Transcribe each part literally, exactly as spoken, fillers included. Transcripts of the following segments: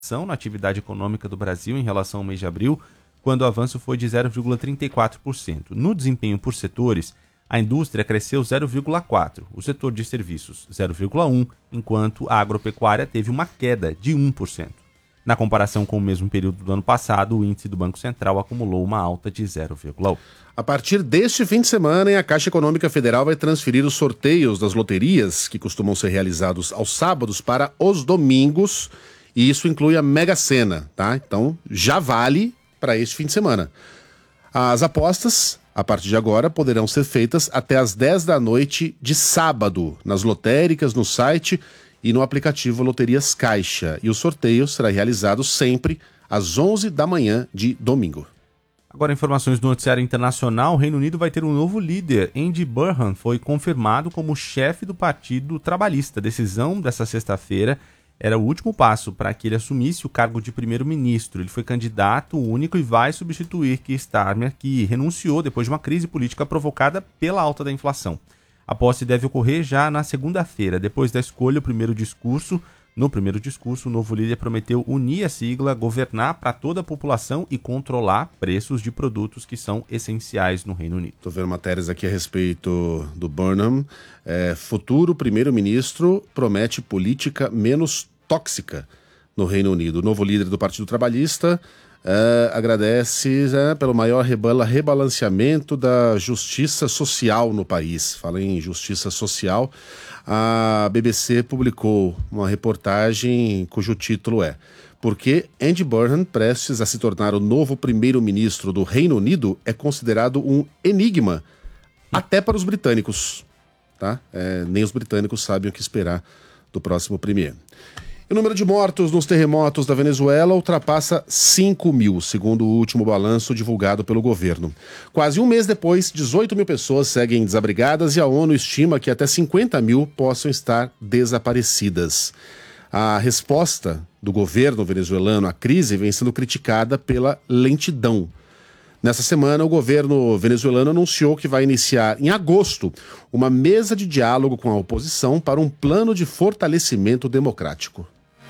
na atividade econômica do Brasil em relação ao mês de abril, quando o avanço foi de zero vírgula trinta e quatro por cento. No desempenho por setores, a indústria cresceu zero vírgula quatro por cento, o setor de serviços zero vírgula um por cento, enquanto a agropecuária teve uma queda de um por cento. Na comparação com o mesmo período do ano passado, o índice do Banco Central acumulou uma alta de zero vírgula um por cento. A partir deste fim de semana, a Caixa Econômica Federal vai transferir os sorteios das loterias, que costumam ser realizados aos sábados, para os domingos, e isso inclui a Mega Sena, tá? Então, já vale para este fim de semana. As apostas, a partir de agora, poderão ser feitas até às dez da noite de sábado, nas lotéricas, no site e no aplicativo Loterias Caixa. E o sorteio será realizado sempre às onze da manhã de domingo. Agora, informações do noticiário internacional. O Reino Unido vai ter um novo líder. Andy Burnham foi confirmado como chefe do Partido Trabalhista. A decisão dessa sexta-feira era o último passo para que ele assumisse o cargo de primeiro-ministro. Ele foi candidato único e vai substituir Keir Starmer, que renunciou depois de uma crise política provocada pela alta da inflação. A posse deve ocorrer já na segunda-feira. Depois da escolha, o primeiro discurso, no primeiro discurso, o novo líder prometeu unir a sigla, governar para toda a população e controlar preços de produtos que são essenciais no Reino Unido. Estou vendo matérias aqui a respeito do Burnham. É, futuro primeiro-ministro promete política menos tóxica no Reino Unido. O novo líder do Partido Trabalhista é, agradece é, pelo maior rebala, rebalanceamento da justiça social no país. Fala em justiça social. A B B C publicou uma reportagem cujo título é: Por que Andy Burnham, prestes a se tornar o novo primeiro-ministro do Reino Unido, é considerado um enigma até para os britânicos. Tá? É, nem os britânicos sabem o que esperar do próximo premier. E o número de mortos nos terremotos da Venezuela ultrapassa cinco mil, segundo o último balanço divulgado pelo governo. Quase um mês depois, dezoito mil pessoas seguem desabrigadas e a ONU estima que até cinquenta mil possam estar desaparecidas. A resposta do governo venezuelano à crise vem sendo criticada pela lentidão. Nessa semana, o governo venezuelano anunciou que vai iniciar, em agosto, uma mesa de diálogo com a oposição para um plano de fortalecimento democrático.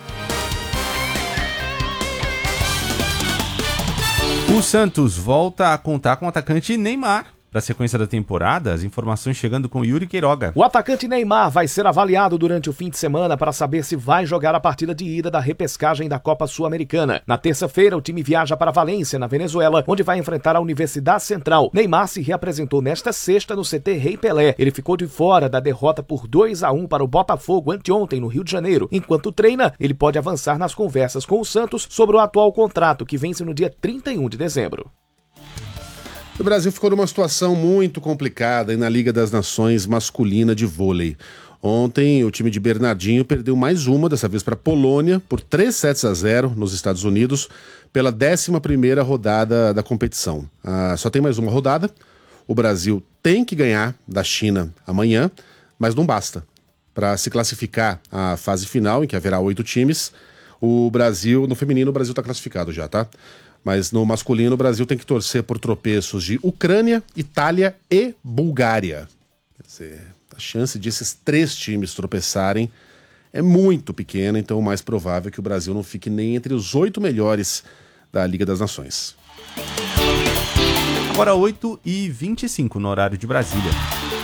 O Santos volta a contar com o atacante Neymar. Para a sequência da temporada, as informações chegando com Yuri Queiroga. O atacante Neymar vai ser avaliado durante o fim de semana para saber se vai jogar a partida de ida da repescagem da Copa Sul-Americana. Na terça-feira, o time viaja para Valência, na Venezuela, onde vai enfrentar a Universidade Central. Neymar se reapresentou nesta sexta no C T Rei Pelé. Ele ficou de fora da derrota por dois a um para o Botafogo anteontem no Rio de Janeiro. Enquanto treina, ele pode avançar nas conversas com o Santos sobre o atual contrato, que vence no dia trinta e um de dezembro. O Brasil ficou numa situação muito complicada na Liga das Nações masculina de vôlei. Ontem, o time de Bernardinho perdeu mais uma, dessa vez para a Polônia, por três sets a zero nos Estados Unidos, pela décima primeira rodada da competição. Ah, só tem mais uma rodada. O Brasil tem que ganhar da China amanhã, mas não basta. Para se classificar à fase final, em que haverá oito times, o Brasil, no feminino, o Brasil está classificado já, tá? Mas no masculino, o Brasil tem que torcer por tropeços de Ucrânia, Itália e Bulgária. Quer dizer, a chance desses três times tropeçarem é muito pequena, então o mais provável é que o Brasil não fique nem entre os oito melhores da Liga das Nações. Agora oito e vinte e cinco no horário de Brasília.